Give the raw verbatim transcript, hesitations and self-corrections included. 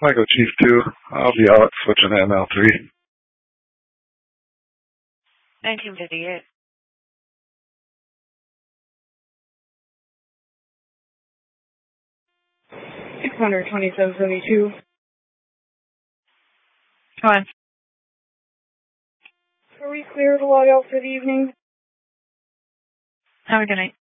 Michael Chief two. I'll be out switching to M L three. nineteen fifty-eight. six hundred twenty-seven seventy-two. Come on. Are we clear to log out for the evening? Have a good night.